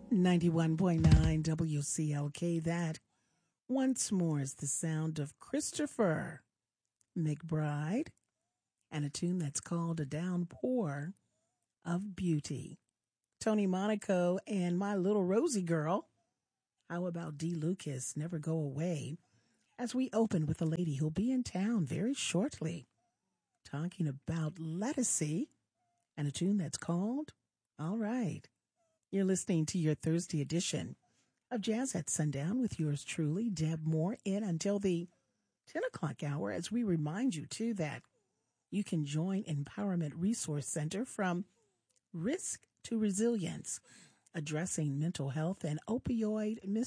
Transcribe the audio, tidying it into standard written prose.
91.9 WCLK. That once more is the sound of Christopher McBride and a tune that's called A Downpour of Beauty. Tony Monaco and My Little Rosie Girl. How about D. Lucas, Never Go Away? As we open with a lady who'll be in town very shortly, talking about Lettucey and a tune that's called All Right. You're listening to your Thursday edition of Jazz at Sundown with yours truly, Deb Moore, in until the 10 o'clock hour, as we remind you, too, that you can join Empowerment Resource Center from Risk to Resilience, addressing mental health and opioid